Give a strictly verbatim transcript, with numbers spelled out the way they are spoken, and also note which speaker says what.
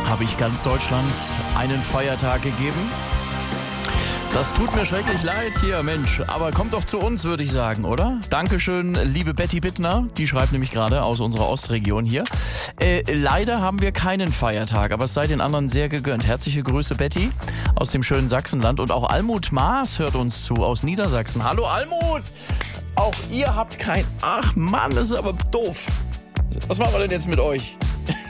Speaker 1: habe ich ganz Deutschland einen Feiertag gegeben. Das tut mir schrecklich leid hier, Mensch. Aber kommt doch zu uns, würde ich sagen, oder? Dankeschön, liebe Betty Bittner. Die schreibt nämlich gerade aus unserer Ostregion hier. Äh, leider haben wir keinen Feiertag, aber es sei den anderen sehr gegönnt. Herzliche Grüße, Betty, aus dem schönen Sachsenland. Und auch Almut Maas hört uns zu, aus Niedersachsen. Hallo, Almut! Auch ihr habt kein... Ach Mann, das ist aber doof. Was machen wir denn jetzt mit euch?